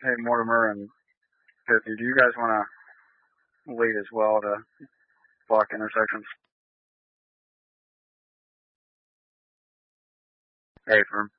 Hey, Mortimer and Pithy, do you guys want to lead as well to block intersections? Hey, Firm.